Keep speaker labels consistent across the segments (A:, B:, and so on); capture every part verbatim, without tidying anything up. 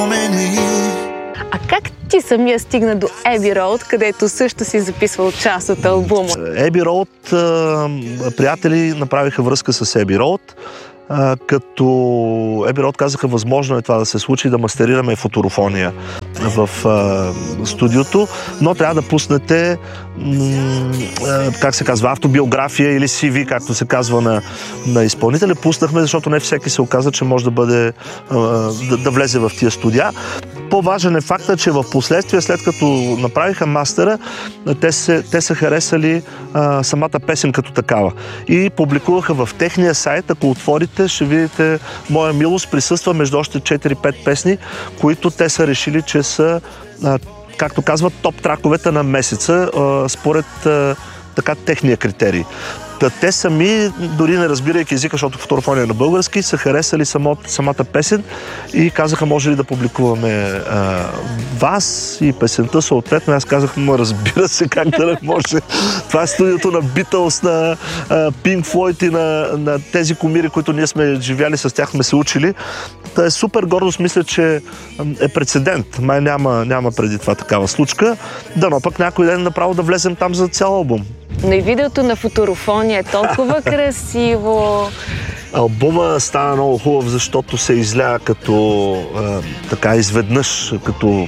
A: А как ти самия стигна до Abbey Road, където също си записвал част от албума?
B: Abbey Road, приятели направиха връзка с Abbey Road, като Abbey Road казаха, възможно е това да се случи, да мастерираме фоторофония в а, студиото, но трябва да пуснете м, а, как се казва, автобиография или си ви, както се казва на, на изпълнителя. Пуснахме, защото не всеки се оказа, че може да бъде а, да, да влезе в тия студия. По-важен е факта, че в последствие, след като направиха мастера, те се, те са харесали а, самата песен като такава. И публикуваха в техния сайт, ако отворите, ще видите Моя милост присъства между още четири-пет песни, които те са решили, че са, а, както казват, топ-траковете на месеца, а, според а, така техния критерий. Та те сами, дори не разбирайки езика, защото фотографония е на български, са харесали само, самата песен и казаха, може ли да публикуваме а, вас и песента съответно. Аз казах, но разбира се, как да не може. Това е студиото на Beatles, на а, Pink Floyd и на, на тези комири, които ние сме живяли с тях, сме се учили. Та е супер гордост, мисля, че е прецедент. Май няма, няма преди това такава случка. Дано пък някой ден направо да влезем там за цял албум.
A: Но и видеото на фоторофония е толкова красиво.
B: Албума стана много хубав, защото се изля като а, така изведнъж, като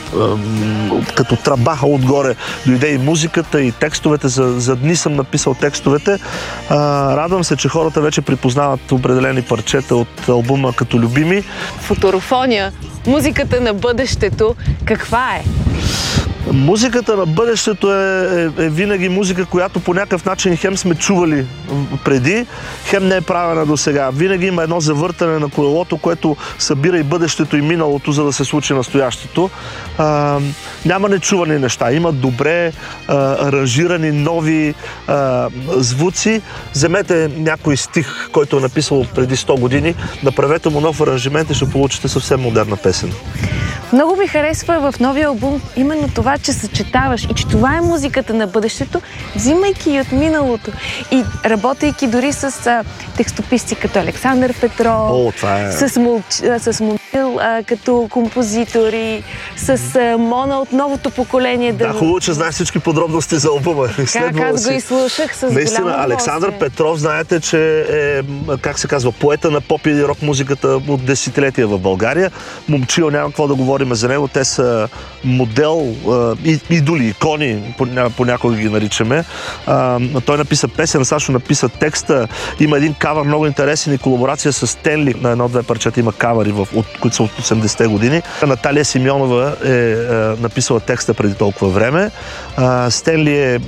B: като тръбаха отгоре. Дойде и музиката, и текстовете. За, за дни съм написал текстовете. А, радвам се, че хората вече припознават определени парчета от албума като любими.
A: Фоторофония, музиката на бъдещето, каква е?
B: Музиката на бъдещето е, е, е винаги музика, която по някакъв начин хем сме чували преди, хем не е правена до сега. Винаги има едно завъртане на колелото, което събира и бъдещето и миналото, за да се случи настоящето. А, няма нечувани неща. Има добре а, аранжирани нови а, звуци. Вземете някой стих, който е написал преди сто години, направете му нов аранжимент и ще получите съвсем модерна песен.
A: Много ми харесва в новия албум именно това, че съчетаваш и че това е музиката на бъдещето, взимайки и от миналото и работейки дори с а, текстописци като Александър Петров,
B: О, това е...
A: с, Мул, с Мунтил а, като композитори, с а, Мона от новото поколение.
B: Да, да хубаво, че знаеш всички подробности за албума.
A: Как аз го изслушах с
B: наистина,
A: голямо
B: Александър Петров, знаете, че е, как се казва, поета на поп и рок музиката от десетилетия в България. Момчил, няма какво да говорим за него. Те са модел, идоли, икони, понякога ги наричаме. Той написа песен, Сашо написа текста. Има един кавър много интересен и колаборация с Стенли. На едно-две парчета има кавъри, които са от осемдесетте години. Наталия Симеонова е написала текста преди толкова време. Стенли е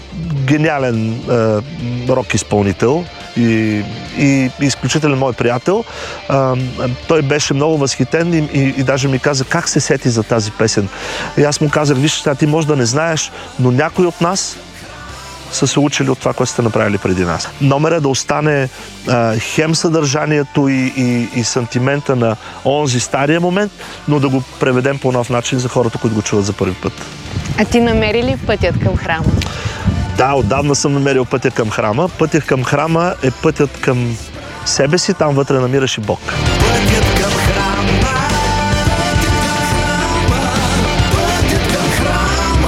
B: гениален рок изпълнител и, и изключителен мой приятел. А, той беше много възхитен и, и, и даже ми каза как се сети за тази песен. И аз му казах, виж, ти може да не знаеш, но някой от нас са се учили от това, което сте направили преди нас. Номер е да остане а, хем съдържанието и, и, и сантимента на онзи стария момент, но да го преведем по нов начин за хората, които го чуват за първи път.
A: А ти намери ли пътят към храма?
B: Да, отдавна съм намерил пътя към храма. Пътят към храма е пътят към себе си, там вътре намираш и Бог. Пътят към храма, пътят към храма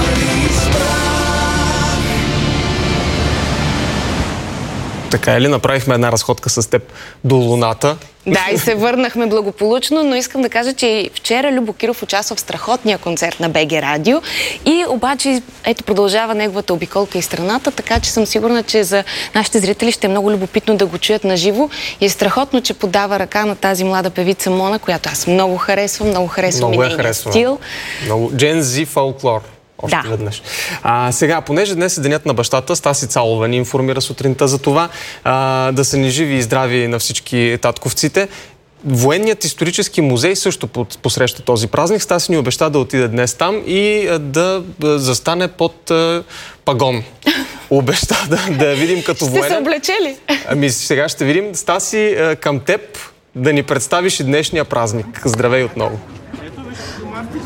C: Така или направихме една разходка с теб до Луната.
A: Да, и се върнахме благополучно, но искам да кажа, че и вчера Любо Киров участва в страхотния концерт на БГ Радио и обаче ето продължава неговата обиколка из страната, така че съм сигурна, че за нашите зрители ще е много любопитно да го чуят наживо и е страхотно, че подава ръка на тази млада певица Мона, която аз много харесвам, много харесвам и нейния стил.
C: Много Gen Z фолклор. Още да. веднъж. А, сега, понеже днес е денят на бащата, Стаси Цалова ни информира сутринта за това, а, да са ни живи и здрави на всички татковците. Военният исторически музей също посреща този празник. Стаси ни обеща да отиде днес там и а, да а, застане под а, пагон. Обеща да, да я видим като военен.
A: Ще се облече ли?
C: Ами сега ще видим. Стаси, а, към теб да ни представиш и днешния празник. Здравей отново!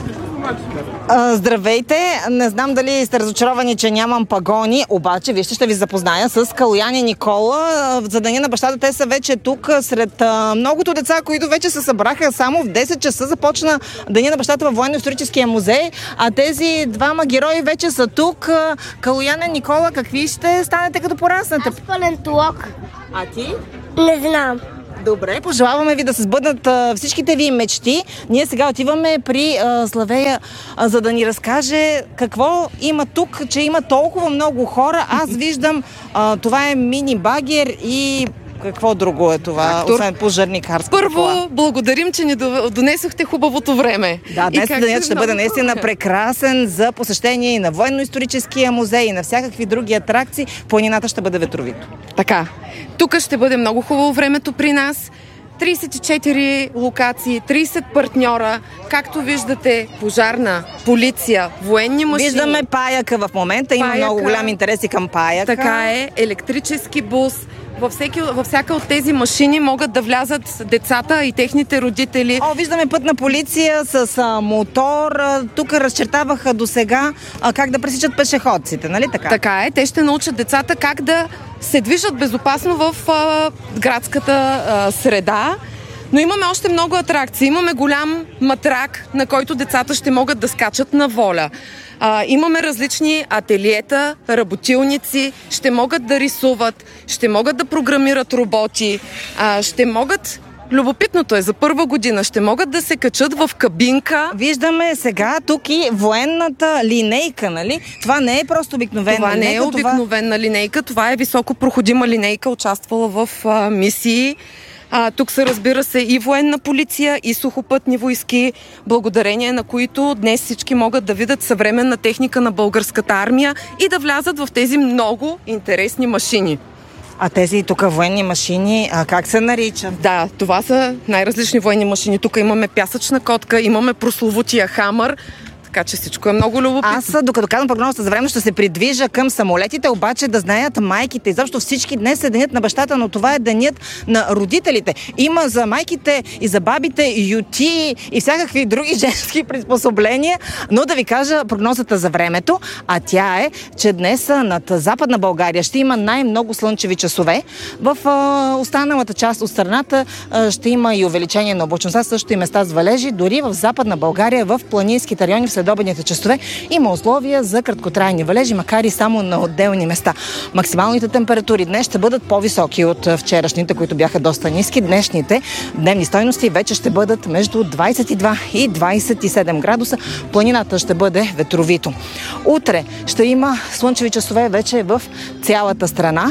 D: А, здравейте! Не знам дали сте разочаровани, че нямам пагони, обаче вижте, ще ви запозная с Калоян и Никола. За Деня на бащата те са вече тук сред а, многото деца, които вече се събраха. Само в десет часа започна Деня на бащата във Военно-историческия музей, а тези двама герои вече са тук. Калоян и Никола, какви ще станете като пораснете?
E: Аз палеонтолог.
D: А ти?
E: Не знам.
D: Добре, пожелаваме ви да се сбъднат а, всичките ви мечти. Ние сега отиваме при а, Славея, а, за да ни разкаже какво има тук, че има толкова много хора. Аз виждам, а, това е мини-багер и... Какво друго е това,
F: Трактор.
D: Освен пожарникарска
F: Първо,
D: кола?
F: благодарим, че ни донесохте хубавото време.
D: Да, днес денят ще бъде наистина прекрасен за посещение и на Военно-историческия музей, и на всякакви други атракции. Планината ще бъде ветровито.
F: Така, тук ще бъде много хубаво времето при нас. трийсет и четири локации, трийсет партньора, както виждате, пожарна, полиция, военни машини.
D: Виждаме паяка в момента, има
F: Паяка.
D: много голям интерес и към паяка.
F: Така е, електрически бус. Във, всеки, във всяка от тези машини могат да влязат децата и техните родители.
D: О, виждаме пътна полиция с а, мотор. А, тук разчертаваха до сега как да пресичат пешеходците, нали така?
F: Така е, те ще научат децата как да се движат безопасно в а, градската а, среда. Но имаме още много атракции. Имаме голям матрак, на който децата ще могат да скачат на воля. А, имаме различни ателиета, работилници, ще могат да рисуват, ще могат да програмират роботи, а, ще могат... Любопитното е, за първа година ще могат да се качат в кабинка.
D: Виждаме сега тук и военната линейка, нали? Това не е просто обикновена
F: това
D: линейка.
F: Това не е обикновена това... линейка, това е високопроходима линейка, участвала в а, мисии. А, тук са, разбира се, и военна полиция, и сухопътни войски, благодарение на които днес всички могат да видят съвременна техника на българската армия и да влязат в тези много интересни машини.
D: А тези тук военни машини, а как се наричат?
F: Да, това са най-различни военни машини. Тук имаме пясъчна котка, имаме прословутия хамър, така че всичко е много любопитно.
D: Аз, докато казвам прогнозата за време, ще се придвижа към самолетите, обаче да знаят майките. Изобщо всички днес е денят на бащата, но това е денят на родителите. Има за майките и за бабите ютии и всякакви други женски приспособления, но да ви кажа прогнозата за времето, а тя е, че днес над Западна България ще има най-много слънчеви часове. В а, останалата част от страната а, ще има и увеличение на облачността, също и места с валежи. Дори в Западна България, в планинските райони, в следобедните часове има условия за краткотрайни валежи, макар и само на отделни места. Максималните температури днес ще бъдат по-високи от вчерашните, които бяха доста ниски. Днешните дневни стойности вече ще бъдат между двайсет и два и двайсет и седем градуса. Планината ще бъде ветровито. Утре ще има слънчеви часове вече в цялата страна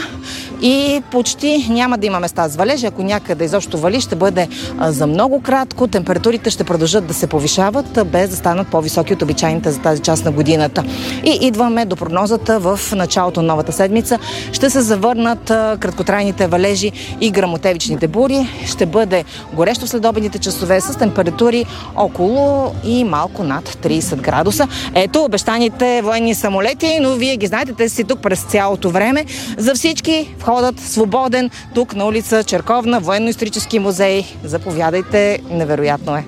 D: и почти няма да има места с валежи. Ако някъде изобщо вали, ще бъде а, за много кратко. Температурите ще продължат да се повишават, а, без да станат по-високи от обичайните за тази част на годината. И идваме до прогнозата в началото на новата седмица. Ще се завърнат а, краткотрайните валежи и гръмотевичните бури. Ще бъде горещо в следобедните часове с температури около и малко над трийсет градуса. Ето обещаните военни самолети, но вие ги знаете, те си тук през цялото време. За всички входът свободен тук на улица Черковна, Военно-исторически музей. Заповядайте, невероятно е.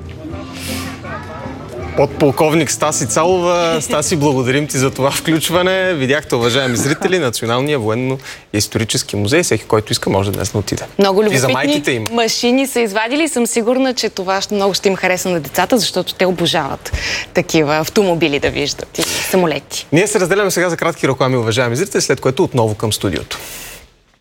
C: Подполковник Стаси Цалова. Стаси, благодарим ти за това включване. Видяхте, уважаеми зрители, Националния военно-исторически музей. Всеки, който иска, може днес да отиде.
A: Много любопитни
C: и за майките им.
A: Машини са извадили и съм сигурна, че това много ще им хареса на децата, защото те обожават такива автомобили да виждат и самолети.
C: Ние се разделяме сега за кратки реклами, уважаеми зрители, след което отново към студиото.